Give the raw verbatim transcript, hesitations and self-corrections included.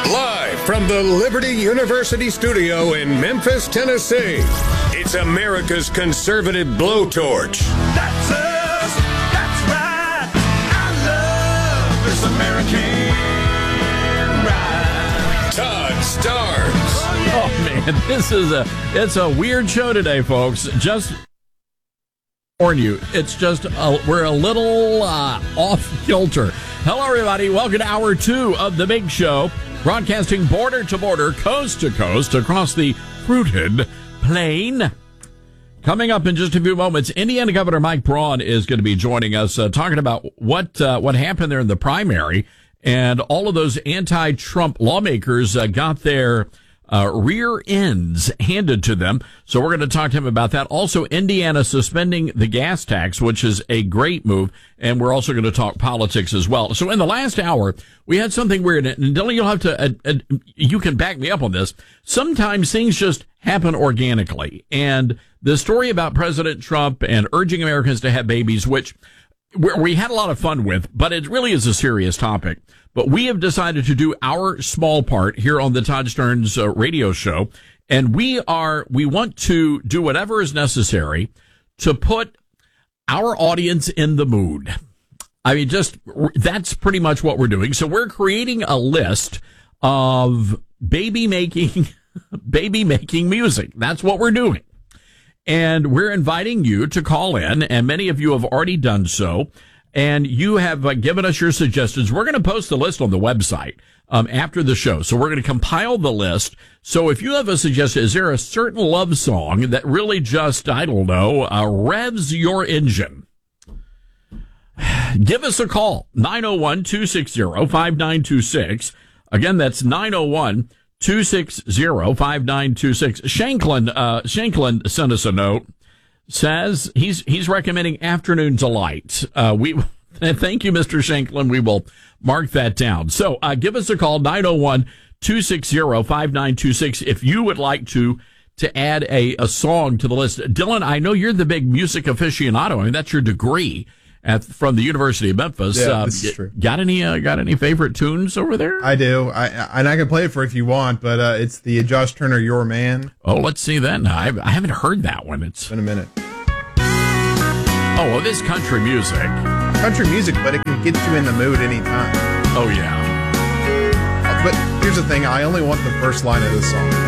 Live from the Liberty University studio in Memphis, Tennessee, it's America's conservative blowtorch. That's us. That's right. I love this American ride. Todd Starnes. Oh, man, this is a, it's a weird show today, folks. Just warn you, it's just, a, we're a little uh, off kilter. Hello, everybody. Welcome to hour two of The Big Show, broadcasting border to border, coast to coast, across the fruited plain. Coming up in just a few moments, Indiana Governor Mike Braun is going to be joining us, uh, talking about what uh, what happened there in the primary, and all of those anti-Trump lawmakers uh, got their uh, rear ends handed to them. So we're going to talk to him about that. Also, Indiana suspending the gas tax, which is a great move. And we're also going to talk politics as well. So in the last hour, we had something weird. And Dylan, you'll have to, uh, uh, you can back me up on this. Sometimes things just happen organically. And the story about President Trump and urging Americans to have babies, which we had a lot of fun with, but it really is a serious topic. But we have decided to do our small part here on the Todd Starnes uh, radio show. And we are, we want to do whatever is necessary to put our audience in the mood. I mean, just, that's pretty much what we're doing. So we're creating a list of baby making, baby making music. That's what we're doing. And we're inviting you to call in, and many of you have already done so. And you have uh, given us your suggestions. We're going to post the list on the website um, after the show. So we're going to compile the list. So if you have a suggestion, is there a certain love song that really just, I don't know, uh, revs your engine? Give us a call, nine oh one, two six zero, five nine two six. Again, that's nine oh one, two six zero, five nine two six. Shanklin, uh, Shanklin sent us a note. Says he's he's recommending Afternoon Delight. Uh, we thank you, Mister Shanklin. We will mark that down. So uh, give us a call, nine oh one, two six zero, five nine two six, if you would like to to add a, a song to the list. Dylan, I know you're the big music aficionado. I mean, that's your degree at from the University of Memphis. Yeah, uh, this is true. Got any uh, got any favorite tunes over there? I do, I, and I can play it for if you want, but uh, it's the Josh Turner "Your Man." Oh, let's see that. No, I, I haven't heard that one. It's in a minute. Oh, well, this country music. Country music, but it can get you in the mood anytime. Oh, yeah. But here's the thing, I only want the first line of this song.